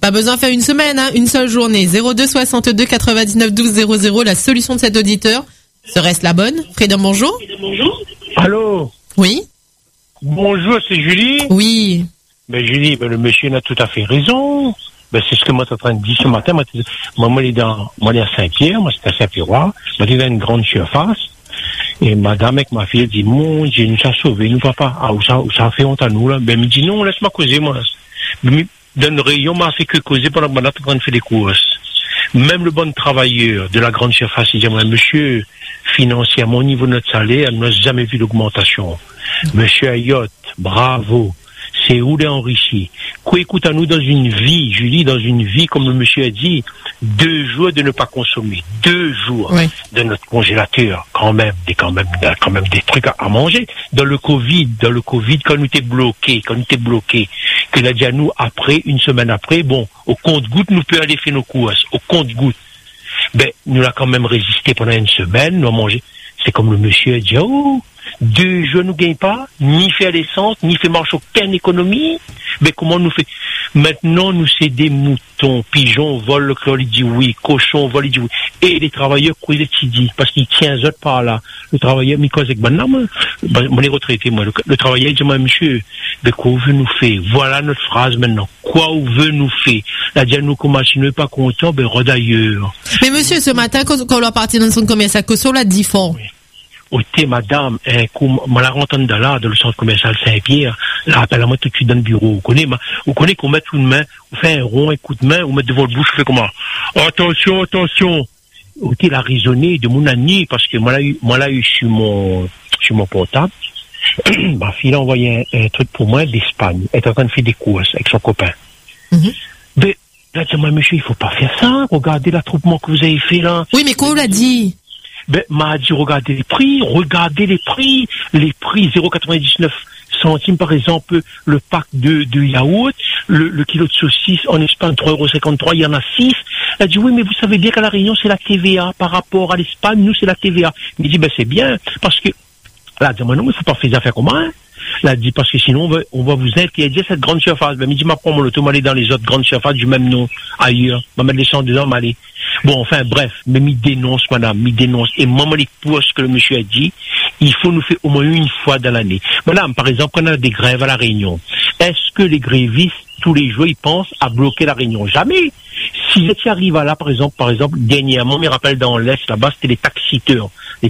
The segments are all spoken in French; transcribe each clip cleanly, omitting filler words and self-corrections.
Pas besoin de faire une semaine, hein, une seule journée. 02 62 99 12 00, la solution de cet auditeur. Serait-ce la bonne? Freedom, bonjour. Allô? Oui. Bonjour, c'est Julie? Oui. Ben Julie, le monsieur a tout à fait raison. Ben c'est ce que moi t'es en train de dire ce matin. Moi, je suis à Saint-Pierre, moi c'était à Saint-Pierrois. Moi j'étais dans une grande surface. Et madame avec ma fille dit, mon Dieu, nous a sauvés, nous papa. Ah, où ça fait honte à nous, là? Ben, me dit, non, laisse-moi causer, moi. Dans le rayon, m'a fait que causer pendant que madame est en train de faire des courses. Même le bon travailleur de la grande surface, il dit, moi, monsieur, financièrement, au niveau de notre salaire, nous n'a jamais vu d'augmentation. Monsieur Ayotte, bravo. C'est où les enrichis. Quoi, écoute à nous dans une vie, Julie, dans une vie, comme le monsieur a dit, 2 jours de ne pas consommer. 2 jours de notre congélateur, quand même des trucs à manger. Dans le Covid, quand nous étions bloqués, que l'a dit à nous après, une semaine après, bon, au compte-goutte, nous peut aller faire nos courses, au compte-goutte. Ben, nous l'a quand même résisté pendant une semaine, nous avons mangé. C'est comme le monsieur a dit, 2 jours nous gagnons pas, ni fait l'essence, ni fait marche aucune économie. Mais comment nous fait? Maintenant, nous c'est des moutons, pigeons volent, le créole il dit oui, cochon vole, il dit oui. Et les travailleurs, quoi il dit? Parce qu'il tient autres par là. Le travailleur, mais quoi c'est que maintenant, moi, les retraités, moi, le travailleur, il dit, moi, monsieur, mais quoi vous veut nous faire? Voilà notre phrase maintenant. Quoi vous veut nous faire? La dit, nous, comment si nous n'est pas content, ben, d'ailleurs. Mais monsieur, ce matin, quand on va partir dans son commerce, que sur la dit fort. Oui. Ok, madame, moi la rentre dans le centre commercial Saint-Pierre, là, appelle-moi tout de suite dans le bureau. Vous connaissez qu'on met une main, on fait un rond, un coup de main, on met devant le bouche, on fait comment? Attention. Ok, la raisonnée de mon ami, parce que moi là, sur mon portable, ma fille a envoyé un truc pour moi d'Espagne. Elle est en train de faire des courses avec son copain. Mais, là, dis-moi, monsieur, il faut pas faire ça. Regardez l'attroupement que vous avez fait là. Oui, mais quoi on l'a dit? Ben, m'a dit, regardez les prix, 0,99 centimes, par exemple, le pack de yaourt, le kilo de saucisse, en Espagne, 3,53 €, il y en a 6. Elle a dit, oui, mais vous savez bien qu'à La Réunion, c'est la TVA, par rapport à l'Espagne, nous, c'est la TVA. Il dit, ben, c'est bien, parce que, là, dis-moi, non, mais il faut pas faire des affaires comme ça, hein. Là, dit, parce que sinon, on va vous interdire cette grande surface. Ben, il dit, prends mon auto, m'aller dans les autres grandes surfaces du même nom, ailleurs. M'a mettre les 100 dedans, m'aller. Bon, enfin, bref, mais m'y dénonce, madame, m'y dénonce. Et maman, les pour ce que le monsieur a dit, il faut nous faire au moins une fois dans l'année. Madame, par exemple, quand on a des grèves à La Réunion, est-ce que les grévistes, tous les jours, ils pensent à bloquer La Réunion? Jamais. Si tu arrives à là, par exemple, dernièrement, me rappelle dans l'Est, là-bas, c'était les taxiteurs.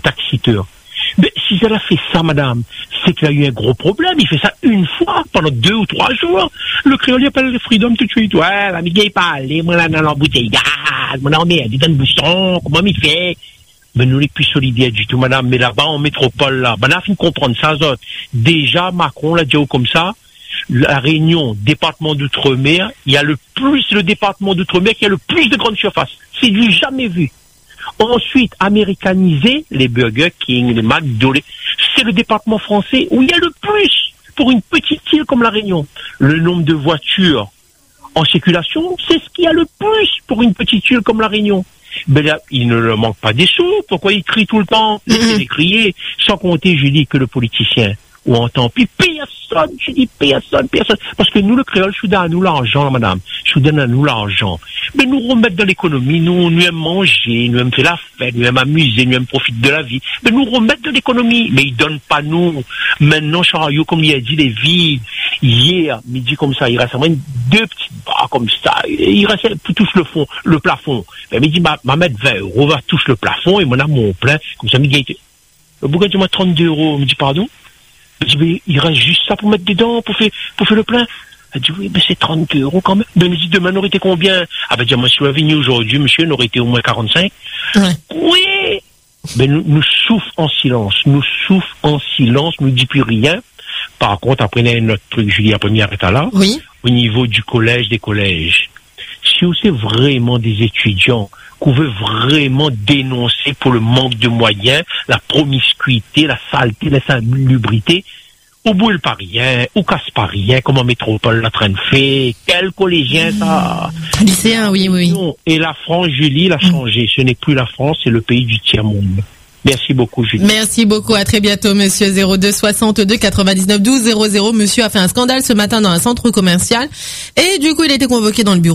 Mais si elle a fait ça, madame, c'est qu'il y a eu un gros problème. Il fait ça une fois, pendant 2 ou 3 jours. Le créole, il appelle le Freedom tout de suite. Ouais, la migue, il parle, moi, là, dans l'embouteillage, moi, là, on met, il donne le bouchon, comment il fait? Mais nous, les plus solidaires du tout, madame. Mais là-bas, en métropole, là, ben, là, il faut comprendre ça, autres. Déjà, Macron l'a dit comme ça. La Réunion, département d'outre-mer, il y a le département d'outre-mer qui a le plus de grandes surfaces. C'est du jamais vu. Ensuite, américanisé, les Burger King, les McDonald's, c'est le département français où il y a le plus pour une petite île comme La Réunion. Le nombre de voitures en circulation, c'est ce qu'il y a le plus pour une petite île comme La Réunion. Mais là, il ne leur manque pas des sous. Pourquoi ils crient tout le temps? Laissez-les crier. Sans compter, je dis, que le politicien, ou entend, puis personne, je dis personne. Parce que nous, le créole, je suis dans nous l'argent, madame. Je suis dans nous l'argent. Mais nous remettre dans l'économie, nous aimons manger, nous aimons faire la fête, nous aimons amuser, nous aimons profiter de la vie. Mais nous remettre dans l'économie. Mais ils donnent pas nous. Maintenant, chariot, comme il a dit, les vides. Hier, midi comme ça, il reste moins 2 petits bras comme ça. Il reste, touche le plafond. Mais il dit, ma mettre 20 €, va touche le plafond, et mon âme, mon plein. Comme ça, il dit, pourquoi tu m'as 32 €? Il me dit, pardon? Il reste juste ça pour mettre dedans, pour faire le plein. Elle dit, oui, mais c'est 32 € quand même. Mais me dit, demain, on aurait été combien? Ah, ben, moi, si vous venu aujourd'hui, monsieur, on aurait été au moins 45. Ouais. Oui! Mais nous souffrons en silence. Nous ne dit plus rien. Par contre, après, il y a un autre truc, Julie, après, il y a là. Oui. Au niveau des collèges. Si vous êtes vraiment des étudiants, qu'on veut vraiment dénoncer pour le manque de moyens, la promiscuité, la saleté, la salubrité, au boule pas rien, au casse pas rien, comme en métropole la train de faire, quel collégien ça? Lycéen, oui. Non. Et la France, Julie, l'a changé. Ce n'est plus la France, c'est le pays du tiers-monde. Merci beaucoup, Julie. Merci beaucoup. À très bientôt, monsieur. 02 62 99 12 00. Monsieur a fait un scandale ce matin dans un centre commercial. Et du coup, il a été convoqué dans le bureau.